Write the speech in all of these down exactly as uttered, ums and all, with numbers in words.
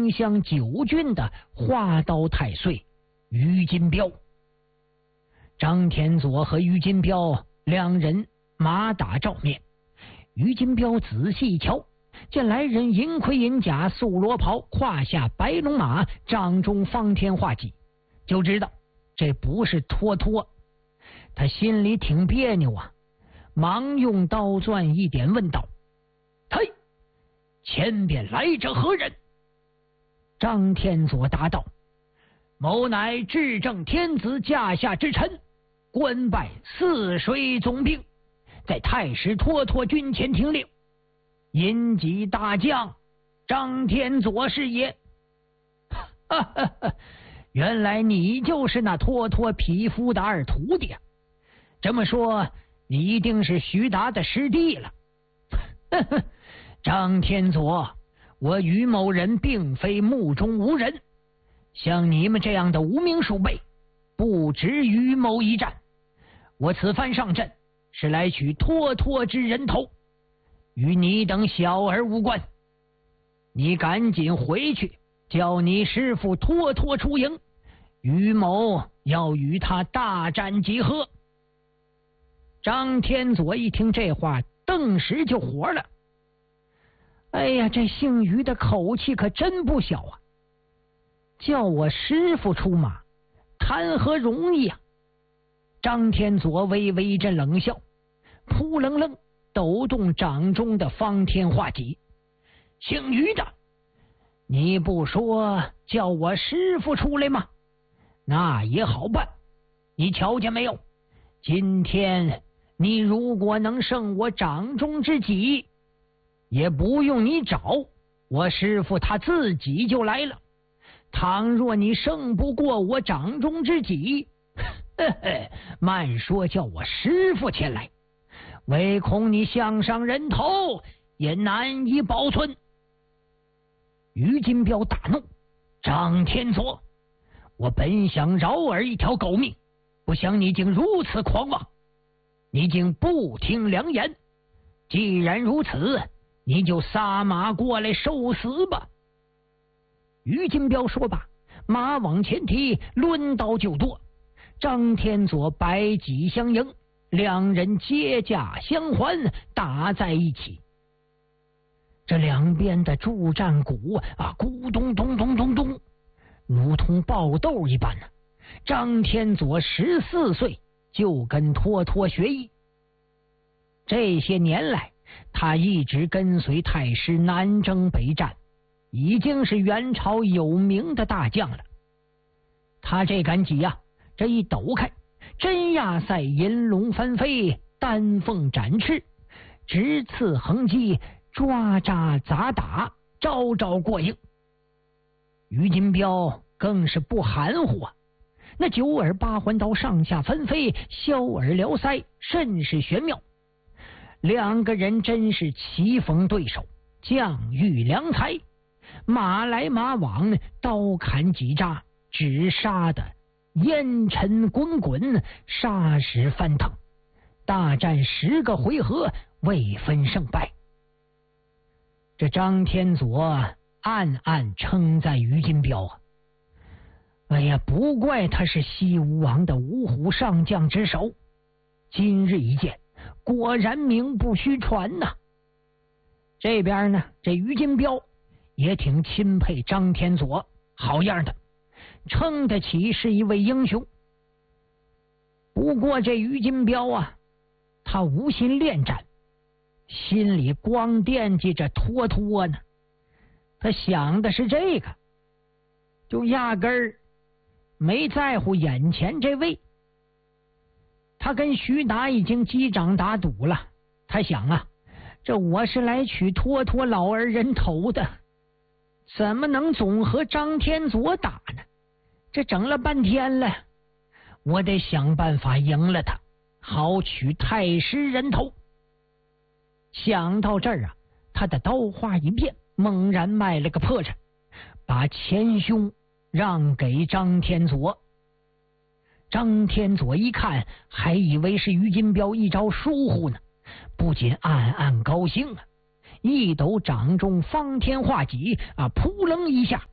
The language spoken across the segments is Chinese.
萍乡九郡的花刀太岁于金彪。张天佐和于金彪两人马打照面，于金彪仔细一瞧，见来人银盔银甲素罗袍，胯下白龙马，掌中方天画戟，就知道这不是脱脱。他心里挺别扭啊，忙用刀钻一点问道：嘿，前边来者何人？张天佐答道：某乃至正天子驾下之臣，官拜泗水总兵，在太师脱脱军前听令，银戟大将张天佐是也。哈哈哈，原来你就是那脱脱匹夫的二徒弟啊！这么说，你一定是徐达的师弟了。呵呵，张天佐，我于某人并非目中无人，像你们这样的无名鼠辈，不值于某一战。我此番上阵，是来取脱脱之人头，与你等小儿无关。你赶紧回去，叫你师父脱脱出营，于某要与他大战几何。张天佐一听这话，顿时就火了。哎呀，这姓于的口气可真不小啊！叫我师父出马，谈何容易啊！张天佐微微一阵冷笑，扑棱棱抖动掌中的方天画戟。姓于的，你不说叫我师父出来吗？那也好办。你瞧见没有？今天你如果能胜我掌中之戟，也不用你找，我师父他自己就来了。倘若你胜不过我掌中之戟，呵呵，慢说叫我师父前来，唯恐你项上人头也难以保存。于金彪大怒：张天佐，我本想饶尔一条狗命，不想你竟如此狂妄，你竟不听良言。既然如此，你就撒马过来受死吧。于金彪说罢，马往前提，抡刀就剁。张天佐摆戟相迎，两人接驾相还，打在一起。这两边的助战鼓啊，咕咚咚咚咚咚，如同爆豆一般呢、啊。张天佐十四岁就跟脱脱学艺，这些年来他一直跟随太师南征北战，已经是元朝有名的大将了。他这杆戟呀、啊，这一抖开，真亚赛银龙翻飞，丹凤展翅，直刺横击，抓扎砸打，招招过硬。于金彪更是不含糊啊，那九耳八环刀上下翻飞，削耳撩腮，甚是玄妙。两个人真是棋逢对手，将遇良才，马来马往，刀砍戟扎，只杀的烟尘滚滚，沙石翻腾，大战十个回合，未分胜败。这张天佐暗暗称赞于金彪啊，哎呀，不怪他是西吴王的五虎上将之首，今日一见，果然名不虚传呐、啊。这边呢，这于金彪也挺钦佩张天佐，好样的，称得起是一位英雄。不过这于金彪啊，他无心恋战，心里光惦记着脱脱呢。他想的是这个，就压根儿没在乎眼前这位。他跟徐达已经击掌打赌了，他想啊，这我是来取脱脱老儿人头的，怎么能总和张天佐打呢？这整了半天了，我得想办法赢了他，好取太师人头。想到这儿啊，他的刀花一变，猛然迈了个破绽，把前胸让给张天佐。张天佐一看，还以为是于金彪一招疏忽呢，不仅暗暗高兴啊，一抖掌中方天画戟啊，扑棱一下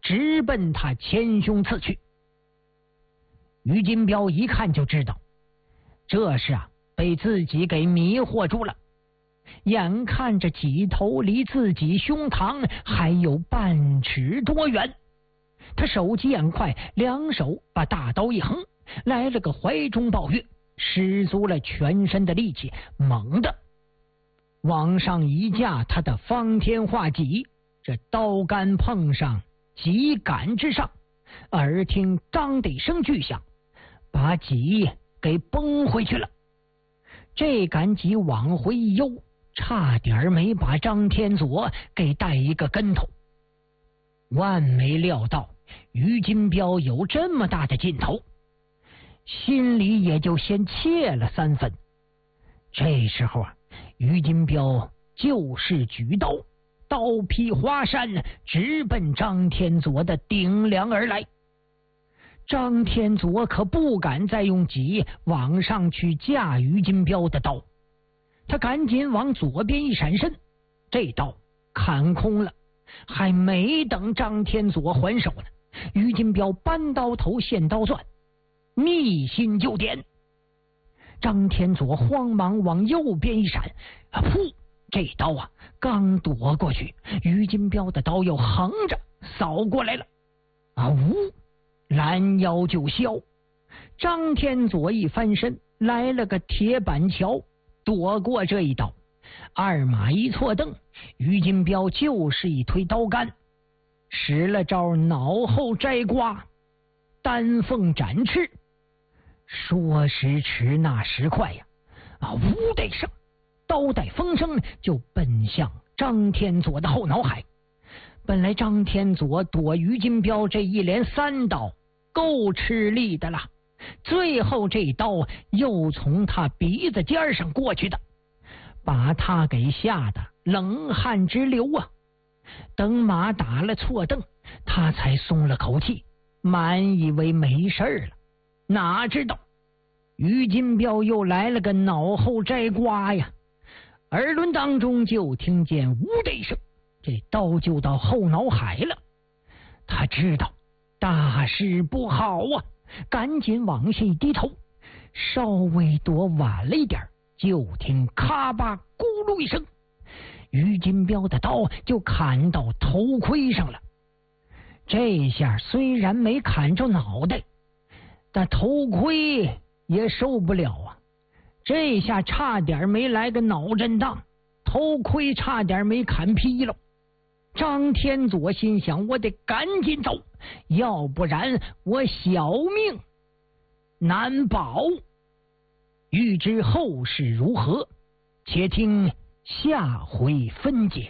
直奔他前胸刺去。于金彪一看就知道，这是啊被自己给迷惑住了。眼看着戟头离自己胸膛还有半尺多远，他手疾眼快，两手把大刀一横，来了个怀中抱月，使足了全身的力气，猛地往上一架他的方天画戟。这刀杆碰上戟杆之上，耳听当的一声巨响，把戟给崩回去了。这杆戟往回一悠，差点没把张天佐给带一个跟头。万没料到于金彪有这么大的劲头，心里也就先怯了三分。这时候啊，于金彪就是举刀，刀劈华山，直奔张天佐的顶梁而来。张天佐可不敢再用戟往上去架于金彪的刀，他赶紧往左边一闪身，这刀砍空了。还没等张天佐还手呢，于金彪搬刀头现刀钻，逆心就点。张天佐慌忙往右边一闪，啊噗！这刀啊刚躲过去，于金彪的刀又横着扫过来了。啊呜！拦腰就削。张天佐一翻身，来了个铁板桥，躲过这一刀。二马一错蹬，于金彪就是一推刀杆，使了招脑后摘瓜，丹凤展翅。说时迟，那时快呀！啊呜的一声，刀带风声就奔向张天佐的后脑海。本来张天佐躲于金彪这一连三刀够吃力的了，最后这刀又从他鼻子尖上过去的，把他给吓得冷汗直流啊！等马打了错蹬，他才松了口气，满以为没事了。哪知道于金彪又来了个脑后摘瓜呀！耳轮当中就听见呜的一声，这刀就到后脑海了。他知道大事不好啊，赶紧往下一低头，稍微躲晚了一点，就听咔吧咕噜一声，于金彪的刀就砍到头盔上了。这下虽然没砍着脑袋，但头盔也受不了啊！这下差点没来个脑震荡，头盔差点没砍劈了。张天佐心想，我得赶紧走，要不然我小命难保。欲知后事如何，且听下回分解。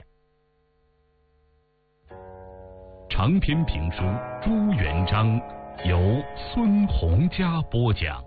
长篇评书《朱元璋》由孙洪嘉播讲。